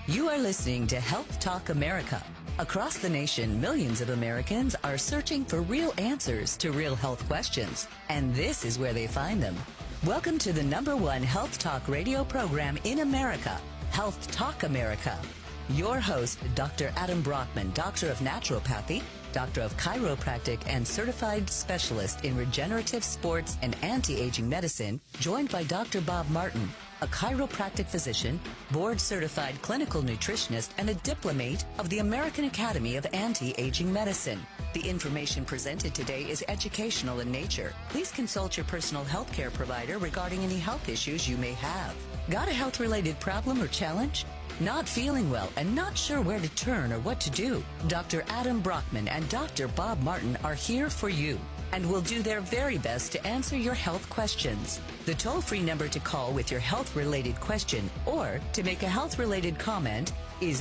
You are listening to Health Talk America. Across the nation, millions of Americans are searching for real answers to real health questions, and this is where they find them. Welcome to the #1 health talk radio program in America, Health Talk America. Your host, Dr. Adam Brockman, Doctor of Naturopathy, Doctor of Chiropractic, and Certified Specialist in Regenerative Sports and Anti-Aging Medicine, joined by Dr. Bob Martin, a chiropractic physician, board-certified clinical nutritionist, and a diplomate of the American Academy of Anti-Aging Medicine. The information presented today is educational in nature. Please consult your personal health care provider regarding any health issues you may have. Got a health-related problem or challenge? Not feeling well and not sure where to turn or what to do? Dr. Adam Brockman and Dr. Bob Martin are here for you and will do their very best to answer your health questions. The toll-free number to call with your health-related question or to make a health-related comment is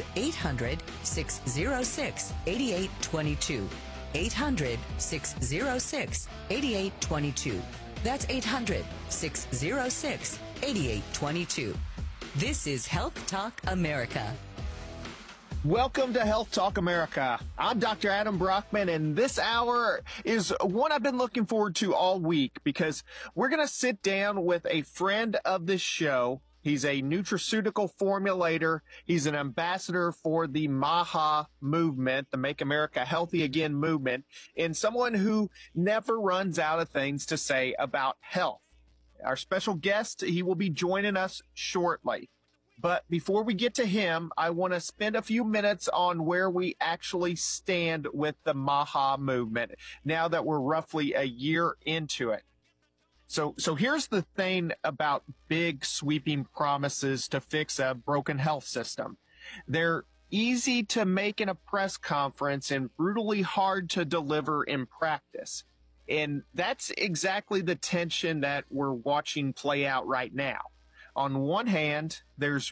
800-606-8822. 800-606-8822. That's 800-606-8822. This is Health Talk America. Welcome to Health Talk America. I'm Dr. Adam Brockman, and this hour is one I've been looking forward to all week because we're going to sit down with a friend of this show. He's a nutraceutical formulator. He's an ambassador for the MAHA movement, the Make America Healthy Again movement, and someone who never runs out of things to say about health. Our special guest, he will be joining us shortly. But before we get to him, I want to spend a few minutes on where we actually stand with the MAHA movement now that we're roughly a year into it. So here's the thing about big sweeping promises to fix a broken health system. They're easy to make in a press conference and brutally hard to deliver in practice. And that's exactly the tension that we're watching play out right now. On one hand, there's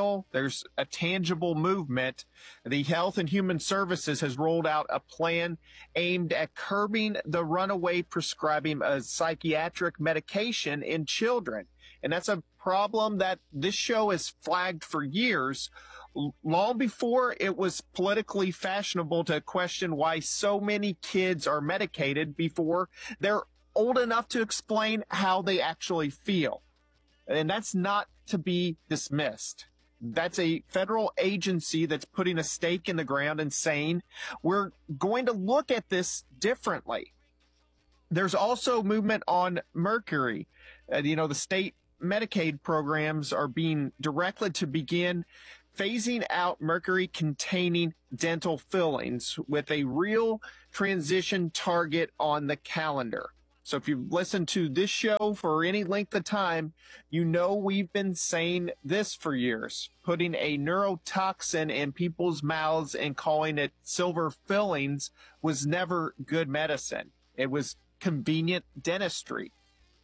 a tangible movement. The Health and Human Services has rolled out a plan aimed at curbing the runaway prescribing of psychiatric medication in children. And that's a problem that this show has flagged for years, long before it was politically fashionable to question why so many kids are medicated before they're old enough to explain how they actually feel. And that's not to be dismissed. That's a federal agency that's putting a stake in the ground and saying, we're going to look at this differently. There's also movement on mercury. The state Medicaid programs are being directed to begin phasing out mercury-containing dental fillings with a real transition target on the calendar. So if you've listened to this show for any length of time, you know we've been saying this for years. Putting a neurotoxin in people's mouths and calling it silver fillings was never good medicine. It was convenient dentistry.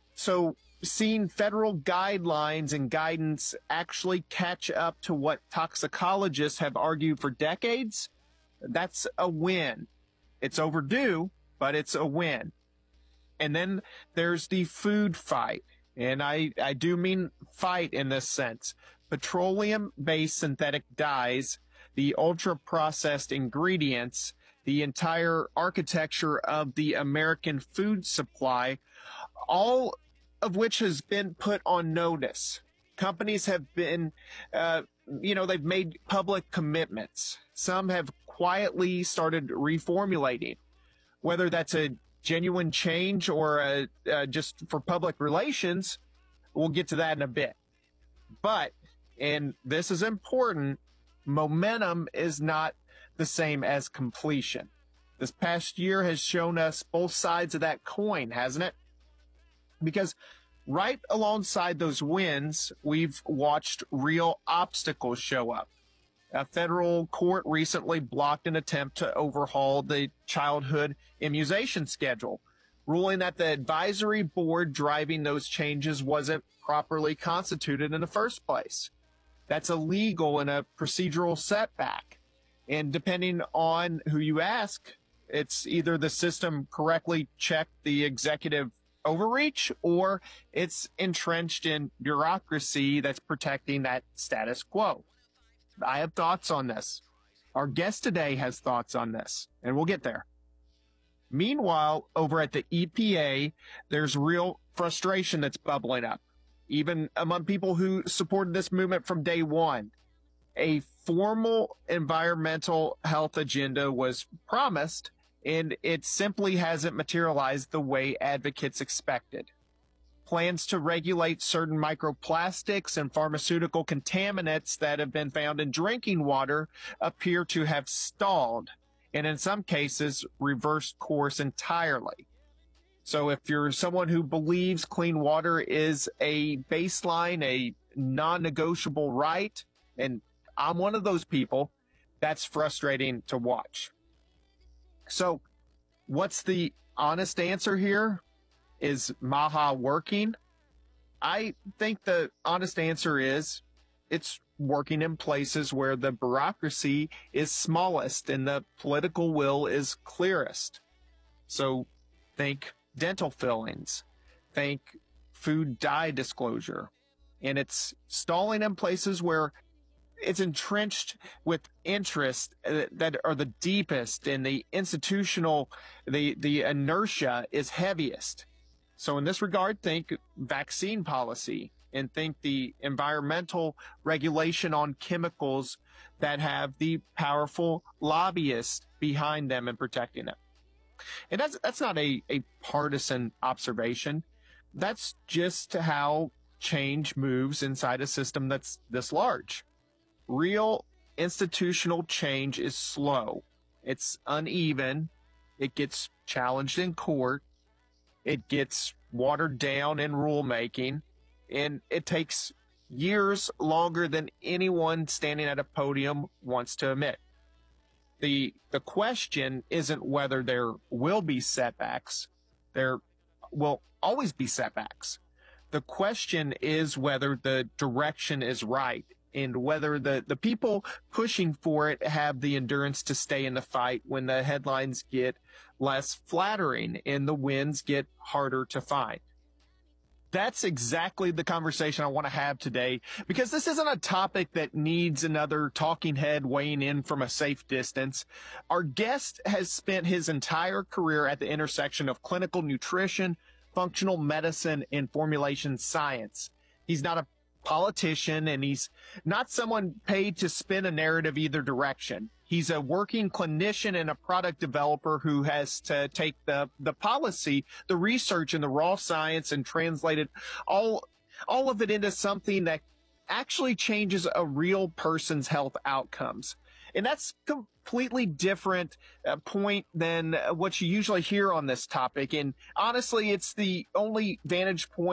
So seeing federal guidelines and guidance actually catch up to what toxicologists have argued for decades, that's a win. It's overdue, but it's a win. And then there's the food fight. And I do mean fight in this sense. Petroleum-based synthetic dyes, the ultra-processed ingredients, the entire architecture of the American food supply, all of which has been put on notice. Companies have been, they've made public commitments. Some have quietly started reformulating, whether that's a genuine change or just for public relations. We'll get to that in a bit. But, and this is important, momentum is not the same as completion. This past year has shown us both sides of that coin, hasn't it? Because right alongside those wins, we've watched real obstacles show up. A federal court recently blocked an attempt to overhaul the childhood immunization schedule, ruling that the advisory board driving those changes wasn't properly constituted in the first place. That's illegal and a procedural setback. And depending on who you ask, it's either the system correctly checked the executive overreach or it's entrenched in bureaucracy that's protecting that status quo. I have thoughts on this. Our guest today has thoughts on this, and we'll get there. Meanwhile, over at the EPA, there's real frustration that's bubbling up, even among people who supported this movement from day one. A formal environmental health agenda was promised, and it simply hasn't materialized the way advocates expected. Plans to regulate certain microplastics and pharmaceutical contaminants that have been found in drinking water appear to have stalled, and in some cases reversed course entirely. So if you're someone who believes clean water is a baseline, a non-negotiable right, and I'm one of those people, that's frustrating to watch. So what's the honest answer here? Is MAHA working? I think the honest answer is it's working in places where the bureaucracy is smallest and the political will is clearest. So think dental fillings, think food dye disclosure, and it's stalling in places where it's entrenched with interests that are the deepest, and the institutional, the inertia is heaviest. So in this regard, think vaccine policy, and think the environmental regulation on chemicals that have the powerful lobbyists behind them and protecting them. And that's not a partisan observation. That's just how change moves inside a system that's this large. Real institutional change is slow. It's uneven. It gets challenged in court. It gets watered down in rulemaking. And it takes years longer than anyone standing at a podium wants to admit. The question isn't whether there will be setbacks. There will always be setbacks. The question is whether the direction is right, and whether the people pushing for it have the endurance to stay in the fight when the headlines get less flattering and the wins get harder to find. That's exactly the conversation I want to have today, because this isn't a topic that needs another talking head weighing in from a safe distance. Our guest has spent his entire career at the intersection of clinical nutrition, functional medicine, and formulation science. He's not a politician, and he's not someone paid to spin a narrative either direction. He's a working clinician and a product developer who has to take the policy, the research, and the raw science and translate it all of it into something that actually changes a real person's health outcomes. And that's completely different point than what you usually hear on this topic. And honestly, it's the only vantage point